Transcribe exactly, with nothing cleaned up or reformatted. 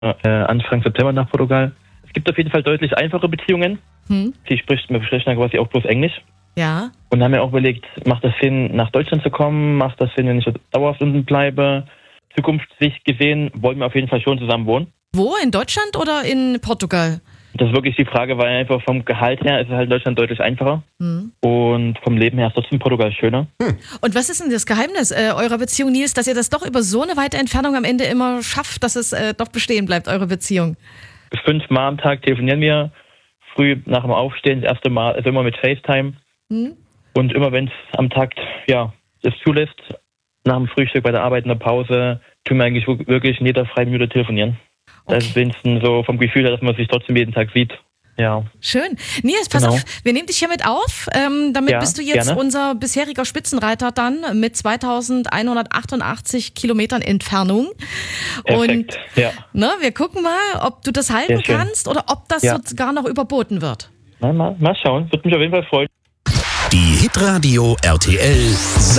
äh, Anfang September nach Portugal. Es gibt auf jeden Fall deutlich einfache Beziehungen. Hm. Sie spricht, wir sprechen ja quasi auch bloß Englisch. Ja. Und haben ja auch überlegt, macht das Sinn, nach Deutschland zu kommen? Macht das Sinn, wenn ich dauerhaft unten bleibe? Zukunftssicht gesehen wollen wir auf jeden Fall schon zusammen wohnen. Wo? In Deutschland oder in Portugal? Das ist wirklich die Frage, weil einfach vom Gehalt her ist es halt in Deutschland deutlich einfacher. Hm. Und vom Leben her ist trotzdem Portugal schöner. Hm. Und was ist denn das Geheimnis äh, eurer Beziehung, Nils, dass ihr das doch über so eine weite Entfernung am Ende immer schafft, dass es äh, doch bestehen bleibt, eure Beziehung? Fünfmal am Tag telefonieren wir. Früh nach dem Aufstehen, das erste Mal, also immer mit FaceTime. Hm. Und immer wenn es am Tag ja, es zulässt, nach dem Frühstück, bei der Arbeit in der Pause, tun wir eigentlich wirklich in jeder freien Minute telefonieren. Okay. Das ist wenigstens so vom Gefühl her, dass man sich trotzdem jeden Tag sieht. Ja. Schön. Nils, pass genau. auf, wir nehmen dich hier mit auf. Ähm, damit ja, bist du jetzt gerne. Unser bisheriger Spitzenreiter dann mit zweitausendeinhundertachtundachtzig Kilometern Entfernung. Perfekt. Und ja. ne, wir gucken mal, ob du das halten kannst oder ob das ja. sogar noch überboten wird. Na, mal, mal schauen, würde mich auf jeden Fall freuen. Die Hitradio R T L